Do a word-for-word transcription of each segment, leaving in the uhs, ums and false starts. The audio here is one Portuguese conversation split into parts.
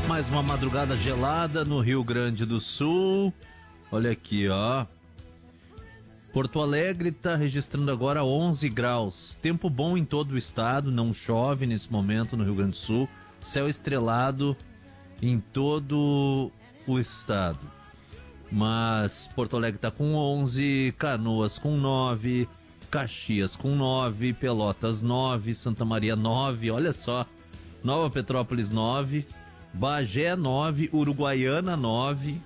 Mais uma madrugada gelada no Rio Grande do Sul. Olha aqui, ó. Porto Alegre está registrando agora onze graus. Tempo bom em todo o estado, não chove nesse momento no Rio Grande do Sul. Céu estrelado em todo o estado. Mas Porto Alegre está com onze, Canoas com nove, Caxias com nove, Pelotas nove, Santa Maria nove, olha só. Nova Petrópolis nove, Bagé nove, Uruguaiana nove,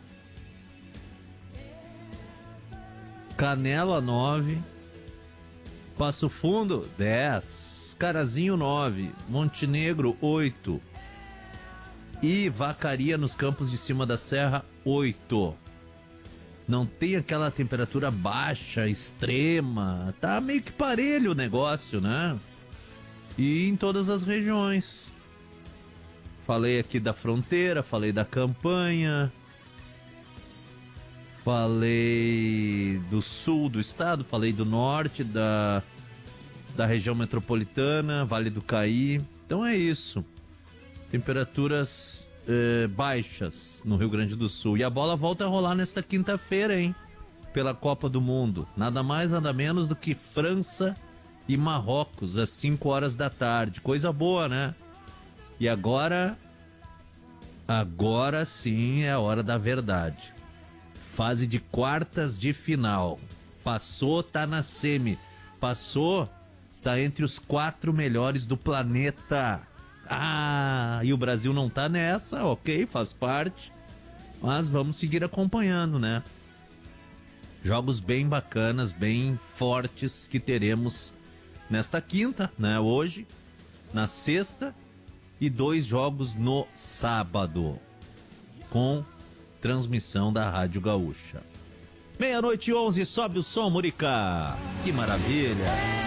Canela nove, Passo Fundo dez, Carazinho nove, Montenegro oito e Vacaria nos Campos de Cima da Serra oito. Não tem aquela temperatura baixa, extrema, tá meio que parelho o negócio, né? E em todas as regiões. Falei aqui da fronteira, falei da campanha, falei do sul do estado, falei do norte, da, da região metropolitana, Vale do Caí. Então é isso. Temperaturas eh, baixas no Rio Grande do Sul. E a bola volta a rolar nesta quinta-feira, hein? Pela Copa do Mundo. Nada mais, nada menos do que França e Marrocos, às cinco horas da tarde. Coisa boa, né? E agora, agora sim é a hora da verdade. Fase de quartas de final. Passou, tá na semi. Passou, tá entre os quatro melhores do planeta. Ah, e o Brasil não tá nessa, ok, faz parte. Mas vamos seguir acompanhando, né? Jogos bem bacanas, bem fortes que teremos nesta quinta, né? Hoje, na sexta. E dois jogos no sábado, com transmissão da Rádio Gaúcha. Meia-noite e onze, sobe o som, Murica. Que maravilha!